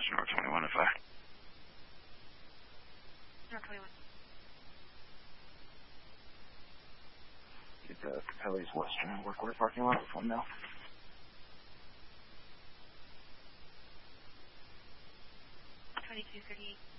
North 21 if I... North 21. Get the Capelli's Western Workwear parking lot with 1 mil. 2238.